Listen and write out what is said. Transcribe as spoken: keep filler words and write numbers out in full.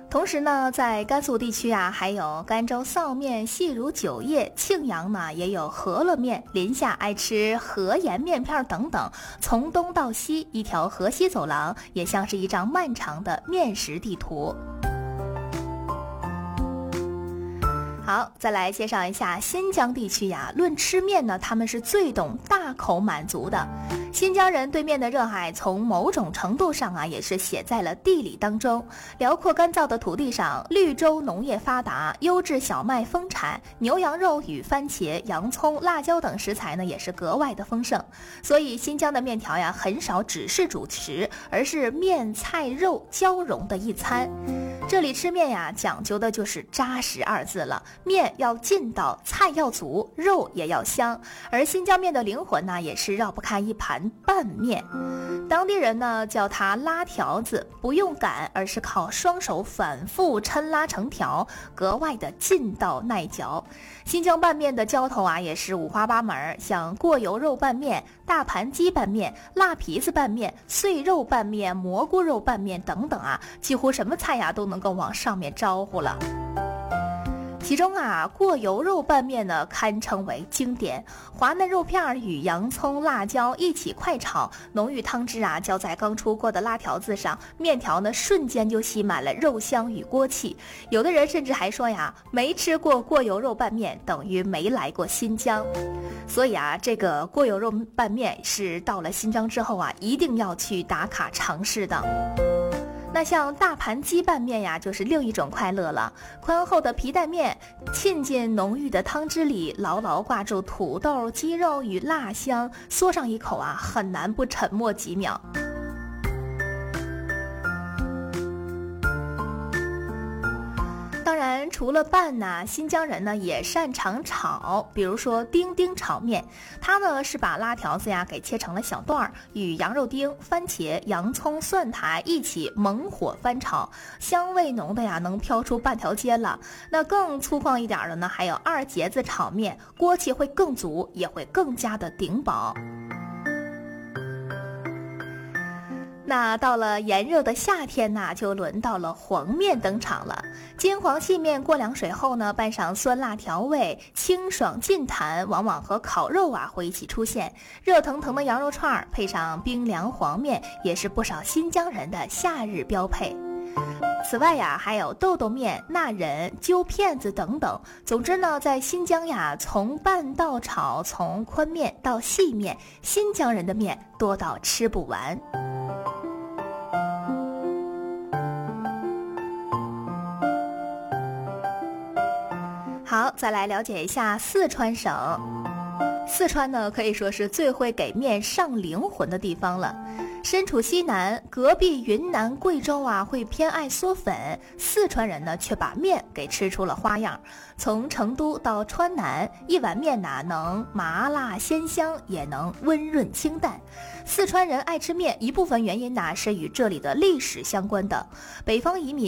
同时呢，在甘肃地区啊，还有甘州臊面、细如酒叶，庆阳呢也有饸饹面，临夏爱吃河盐面片等等。从东到西，一条河西走廊也像是一张漫长的面食地图。好，再来介绍一下新疆地区呀。论吃面呢，他们是最懂大口满足的。新疆人对面的热爱，从某种程度上啊，也是写在了地理当中。辽阔干燥的土地上，绿洲农业发达，优质小麦丰产，牛羊肉与番茄、洋葱、辣椒等食材呢，也是格外的丰盛。所以新疆的面条呀，很少只是主食，而是面菜肉交融的一餐。这里吃面呀，讲究的就是扎实二字了。面要劲道，菜要足，肉也要香。而新疆面的灵魂呢，也是绕不开一盘拌面。当地人呢叫它拉条子，不用擀，而是靠双手反复抻拉成条，格外的劲道耐嚼。新疆拌面的浇头啊，也是五花八门，像过油肉拌面、大盘鸡拌面、辣皮子拌面、碎肉拌面、蘑菇肉拌面等等啊，几乎什么菜呀都能够往上面招呼了。其中啊，过油肉拌面呢堪称为经典，滑嫩肉片与洋葱、辣椒一起快炒，浓郁汤汁啊浇在刚出锅的辣条子上，面条呢瞬间就吸满了肉香与锅气。有的人甚至还说呀，没吃过过油肉拌面等于没来过新疆。所以啊，这个过油肉拌面是到了新疆之后啊，一定要去打卡尝试的。那像大盘鸡拌面呀，就是另一种快乐了。宽厚的皮带面浸进浓郁的汤汁里，牢牢挂住土豆、鸡肉与辣香，嗦上一口啊，很难不沉默几秒。当然除了拌呢，新疆人呢也擅长炒，比如说丁丁炒面，它呢是把拉条子呀给切成了小段，与羊肉丁、番茄、洋葱、蒜苔一起猛火翻炒，香味浓的呀能飘出半条街了。那更粗犷一点的呢，还有二节子炒面，锅气会更足，也会更加的顶饱。那到了炎热的夏天呢，就轮到了黄面登场了。金黄细面过凉水后呢，拌上酸辣调味，清爽劲弹，往往和烤肉啊会一起出现。热腾腾的羊肉串配上冰凉黄面，也是不少新疆人的夏日标配。此外呀，还有豆豆面、纳仁、揪片子等等。总之呢，在新疆呀，从拌到炒，从宽面到细面，新疆人的面多到吃不完。好，再来了解一下四川省。四川呢，可以说是最会给面上灵魂的地方了。身处西南，隔壁云南、贵州啊会偏爱嗦粉，四川人呢却把面给吃出了花样。从成都到川南，一碗面呐、啊、能麻辣鲜香，也能温润清淡。四川人爱吃面，一部分原因呢是与这里的历史相关的。北方移民